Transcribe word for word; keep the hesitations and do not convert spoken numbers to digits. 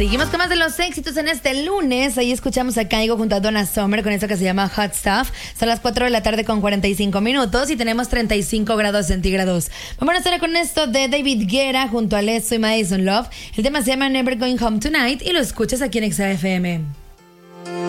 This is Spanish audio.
Seguimos con más de los éxitos en este lunes. Ahí escuchamos a Kygo junto a Donna Summer con esto que se llama Hot Stuff. Son las cuatro de la tarde con cuarenta y cinco minutos y tenemos treinta y cinco grados centígrados. Vamos a estar con esto de David Guetta junto a Lesso y Madison Love. El tema se llama Never Going Home Tonight y lo escuchas aquí en X A F M.